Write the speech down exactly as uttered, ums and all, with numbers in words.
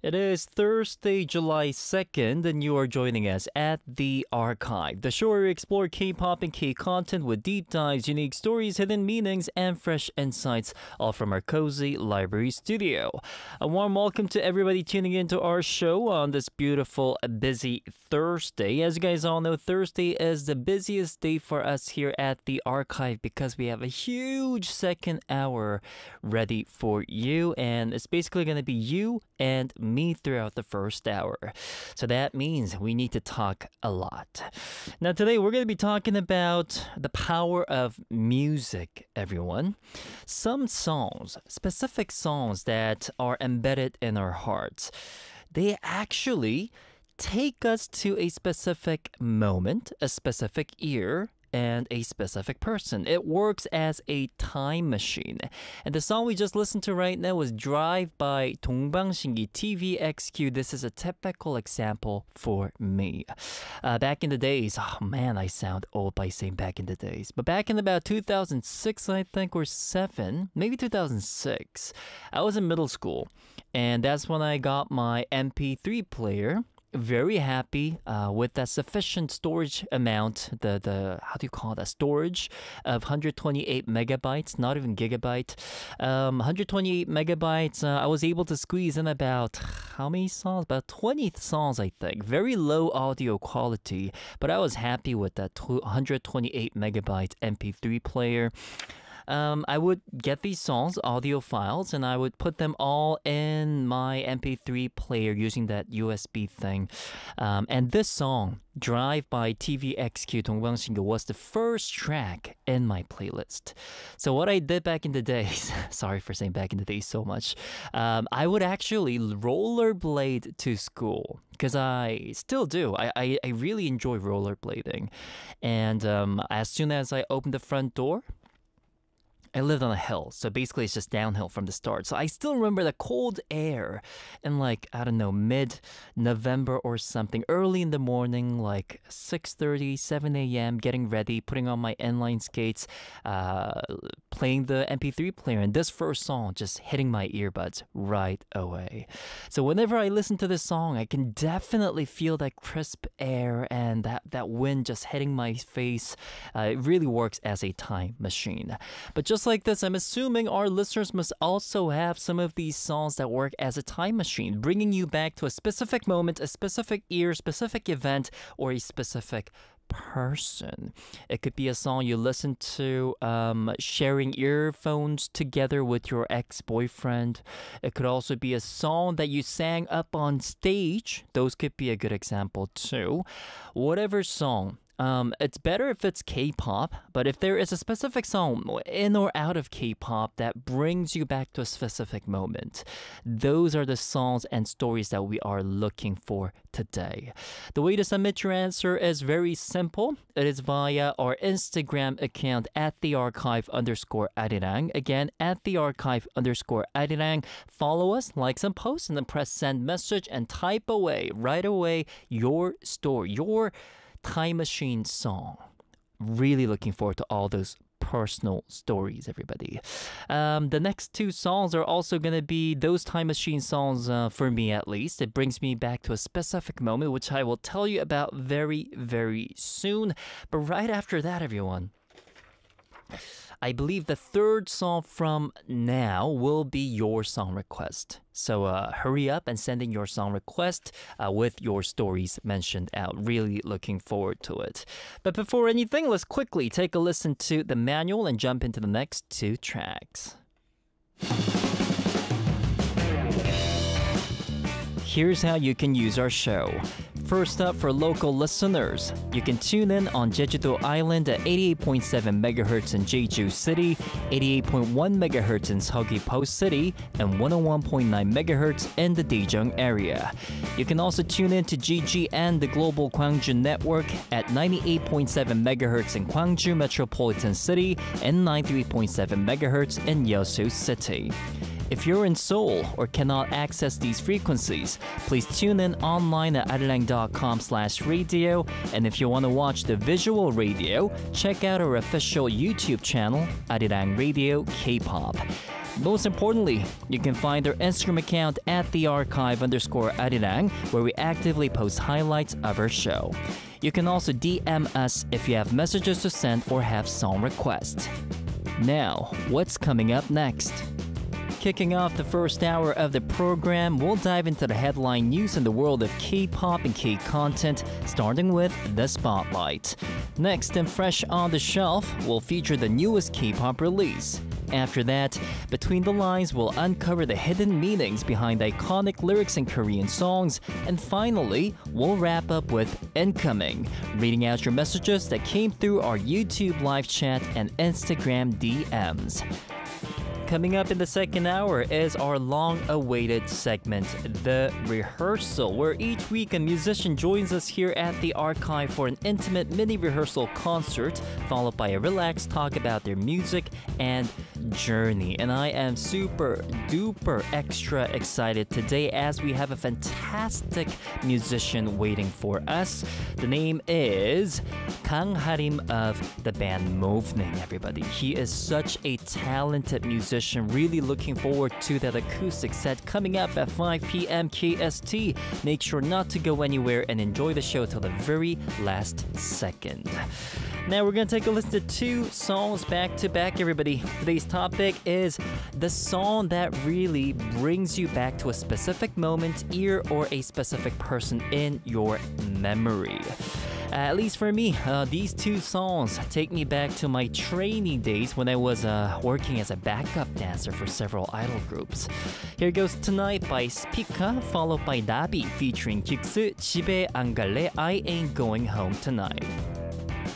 It is Thursday, July second, and you are joining us at The Archive, the show where we explore K-pop and K-content with deep dives, unique stories, hidden meanings, and fresh insights, all from our cozy library studio. A warm welcome to everybody tuning into our show on this beautiful, busy Thursday. As you guys all know, Thursday is the busiest day for us here at The Archive because we have a huge second hour ready for you, and it's basically going to be you and me throughout the first hour. So that means we need to talk a lot. Now today we're going to be talking about the power of music, everyone. Some songs, specific songs that are embedded in our hearts, they actually take us to a specific moment, a specific year, and a specific person. It works as a time machine. And the song we just listened to right now was Drive by 동방신기 T V X Q. This is a typical example for me. Uh, back in the days, oh man, I sound old by saying back in the days. But back in about two thousand six, I think, or seven, maybe two thousand six, I was in middle school. And that's when I got my M P three player. Very happy uh, with that sufficient storage amount, the, the how do you call that, storage of one hundred twenty-eight megabytes, not even gigabyte. Um, one hundred twenty-eight megabytes, uh, I was able to squeeze in about, how many songs? About twenty songs, I think. Very low audio quality, but I was happy with that one hundred twenty-eight megabyte M P three player. Um, I would get these songs, audio files, and I would put them all in my M P three player using that U S B thing. Um, and this song, Drive by T V X Q 동방신기, was the first track in my playlist. So what I did back in the days, sorry for saying back in the days so much, um, I would actually rollerblade to school. Because I still do. I, I, I really enjoy rollerblading. And um, as soon as I opened the front door, I lived on a hill, so basically it's just downhill from the start. So I still remember the cold air in like, I don't know, mid-November or something, early in the morning, like six thirty, seven a.m., getting ready, putting on my inline skates, uh, playing the M P three player, and this first song just hitting my earbuds right away. So whenever I listen to this song, I can definitely feel that crisp air and that, that wind just hitting my face. Uh, it really works as a time machine. But just like this, I'm assuming our listeners must also have some of these songs that work as a time machine, bringing you back to a specific moment, a specific year, specific event, or a specific person. It could be a song you listen to um, sharing earphones together with your ex-boyfriend. It could also be a song that you sang up on stage. Those could be a good example too. Whatever song. Um, it's better if it's K-pop, but if there is a specific song in or out of K-pop that brings you back to a specific moment, those are the songs and stories that we are looking for today. The way to submit your answer is very simple. It is via our Instagram account at the archive underscore arirang. Again, at the archive underscore arirang. Follow us, like some posts, and then press send message and type away right away your story, your time machine song. Really looking forward to all those personal stories, everybody. Um, the next two songs are also going to be those time machine songs, uh, for me at least. It brings me back to a specific moment, which I will tell you about very, very soon. But right after that, everyone, I believe the third song from now will be your song request. So uh, hurry up and send in your song request uh, with your stories mentioned out. Really looking forward to it. But before anything, let's quickly take a listen to the manual and jump into the next two tracks. Here's how you can use our show. First up, for local listeners, you can tune in on Jeju-do Island at eighty-eight point seven megahertz in Jeju City, eighty-eight point one megahertz in Seogwipo City, and one oh one point nine megahertz in the Daejeong area. You can also tune in to G G N, the Global Gwangju Network, at ninety-eight point seven megahertz in Gwangju Metropolitan City and ninety-three point seven megahertz in Yeosu City. If you're in Seoul or cannot access these frequencies, please tune in online at arirang dot com slash radio. And if you want to watch the visual radio, check out our official YouTube channel, Arirang Radio K-pop. Most importantly, you can find our Instagram account at the archive underscore arirang, where we actively post highlights of our show. You can also D M us if you have messages to send or have song requests. Now, what's coming up next? Kicking off the first hour of the program, we'll dive into the headline news in the world of K-pop and K-content, starting with The Spotlight. Next, and fresh on the shelf, we'll feature the newest K-pop release. After that, Between the Lines will uncover the hidden meanings behind iconic lyrics in Korean songs. And finally, we'll wrap up with Incoming, reading out your messages that came through our YouTube live chat and Instagram D Ms. Coming up in the second hour is our long-awaited segment, The Rehearsal, where each week a musician joins us here at the archive for an intimate mini-rehearsal concert, followed by a relaxed talk about their music and journey. And I am super duper extra excited today as we have a fantastic musician waiting for us. The name is Kang Harim of the band Movning, everybody. He is such a talented musician. Really looking forward to that acoustic set coming up at five p.m. K S T. Make sure not to go anywhere and enjoy the show till the very last second. Now we're going to take a listen to two songs back to back, everybody. Today's topic is the song that really brings you back to a specific moment, year, or a specific person in your memory. Uh, at least for me, uh, these two songs take me back to my trainee days when I was uh, working as a backup dancer for several idol groups. Here goes Tonight by Spica, followed by Dabi featuring Kiksu, 집에 안 갈래, I Ain't Going Home Tonight.